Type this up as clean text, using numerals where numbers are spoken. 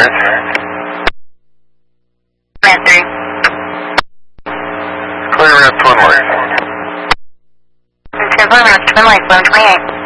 Alright. Met 3. Clear at Twin Lakes. Twin Lakes, 128.